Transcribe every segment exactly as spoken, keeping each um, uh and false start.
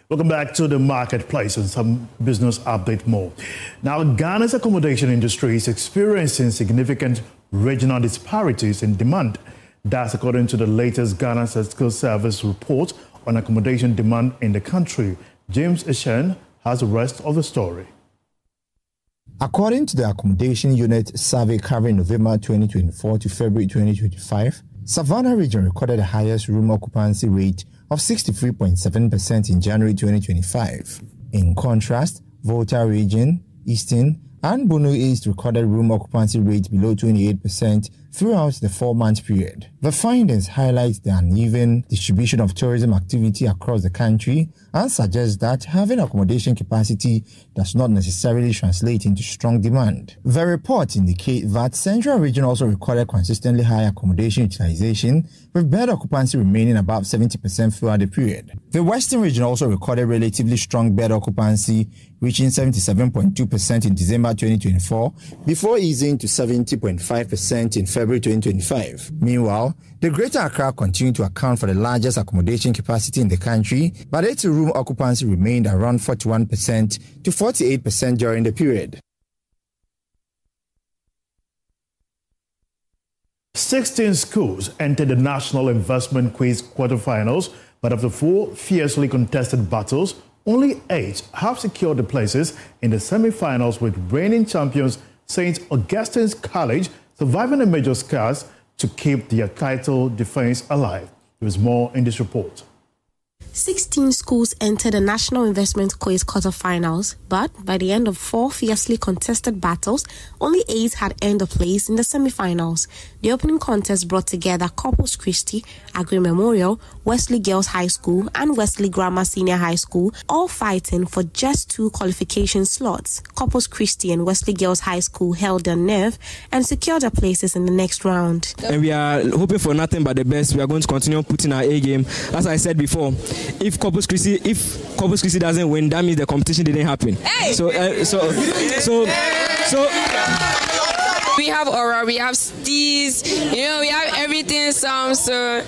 Welcome back to the marketplace and some business update more. Now, Ghana's accommodation industry is experiencing significant regional disparities in demand. That's according to the latest Ghana Statistical Service report on accommodation demand in the country. James Eshen has the rest of the story. According to the Accommodation Unit survey covering November twenty twenty-four to February twenty twenty-five, Savannah region recorded the highest room occupancy rate of sixty-three point seven percent in January twenty twenty-five. In contrast, Volta region, Eastern, and Bono East recorded room occupancy rates below twenty-eight percent throughout the four-month period. The findings highlight the uneven distribution of tourism activity across the country and suggest that having accommodation capacity does not necessarily translate into strong demand. The report indicates that Central Region also recorded consistently high accommodation utilization, with bed occupancy remaining above seventy percent throughout the period. The Western Region also recorded relatively strong bed occupancy, reaching seventy-seven point two percent in December twenty twenty-four, before easing to seventy point five percent in February twenty twenty-five. Meanwhile, the Greater Accra continued to account for the largest accommodation capacity in the country, but its room occupancy remained around forty-one percent to forty-eight percent during the period. sixteen schools entered the National Investment Quiz quarterfinals, but of the four fiercely contested battles, only eight have secured the places in the semi-finals, with reigning champions Saint Augustine's College surviving the major scars to keep their title defense alive. There is more in this report. sixteen schools entered the National Investment Quiz quarterfinals, but by the end of four fiercely contested battles, only eight had earned a place in the semi-finals. The opening contest brought together Corpus Christi, Agri Memorial, Wesley Girls High School, and Wesley Grammar Senior High School, all fighting for just two qualification slots. Corpus Christi and Wesley Girls High School held their nerve and secured their places in the next round. And we are hoping for nothing but the best. We are going to continue putting our A game. As I said before, if Corpus Christi if Corpus Christi doesn't win, that means the competition didn't happen. Hey! So uh, so so so we have Aura, we have Steez, you know, we have everything. Some so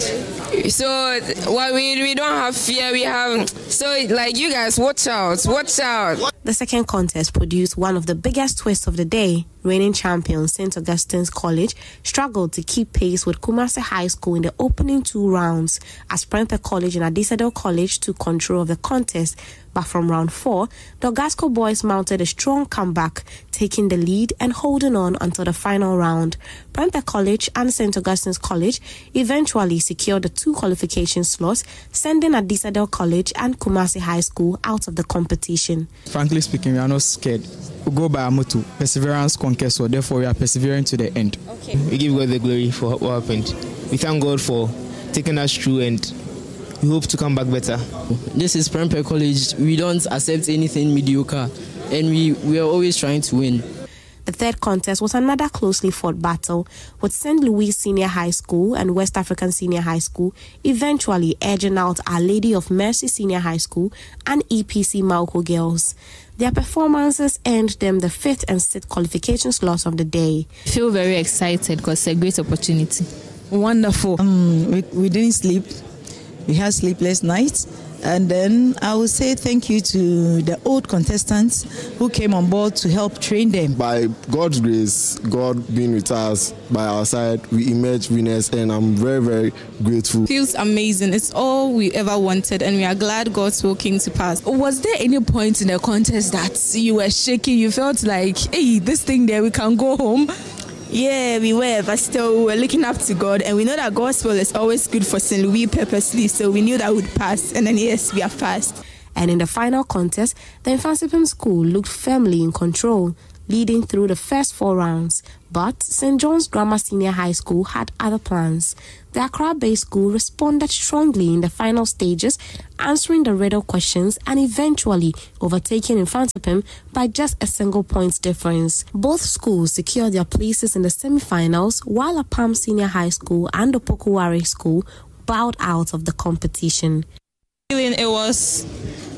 so what we we don't have fear. We have so like you guys, watch out, watch out. The second contest produced one of the biggest twists of the day. Reigning champion Saint Augustine's College struggled to keep pace with Kumasi High School in the opening two rounds, as Prempeh College and Adisadel College took control of the contest. But from round four, the Ogasco boys mounted a strong comeback, taking the lead and holding on until the final round. Prempeh College and Saint Augustine's College eventually secured the two qualification slots, sending Adisadel College and Kumasi High School out of the competition. Frankly speaking, we are not scared. We go by Amutu. Perseverance conquers, so therefore we are persevering to the end. Okay. We give God the glory for what happened. We thank God for taking us through, and we hope to come back better. This is Prempeh College. We don't accept anything mediocre, and we, we are always trying to win. The third contest was another closely fought battle, with Saint Louis Senior High School and West African Senior High School eventually edging out Our Lady of Mercy Senior High School and E P C Mauko Girls. Their performances earned them the fifth and sixth qualification slots of the day. I feel very excited because it's a great opportunity. Wonderful. Um, we, we didn't sleep. We had sleepless nights. And then I would say thank you to the old contestants who came on board to help train them. By God's grace, God being with us by our side, we emerged winners, and I'm very, very grateful. It feels amazing. It's all we ever wanted, and we are glad God's will came to pass. Was there any point in the contest that you were shaking? You felt like, hey, this thing there, we can go home? Yeah, we were, but still we were looking up to God, and we know that God's will is always good for Saint Louis purposely, so we knew that would pass, and then yes, we are fast. And in the final contest, the Infantsipim School looked firmly in control, leading through the first four rounds. But Saint John's Grammar Senior High School had other plans. The Accra-based school responded strongly in the final stages, answering the riddle questions and eventually overtaking Infantsipim by just a single points difference. Both schools secured their places in the semi-finals, while Apam Senior High School and Opokuwari School bowed out of the competition. It was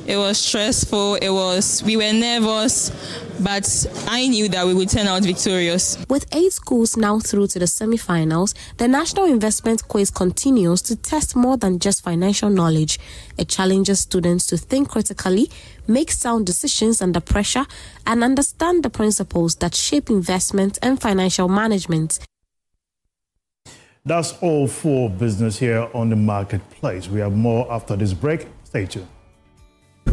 It was stressful. It was, we were nervous, but I knew that we would turn out victorious. With eight schools now through to the semi-finals, the National Investment Quiz continues to test more than just financial knowledge. It challenges students to think critically, make sound decisions under pressure, and understand the principles that shape investment and financial management. That's all for business here on the Marketplace. We have more after this break. Stay tuned.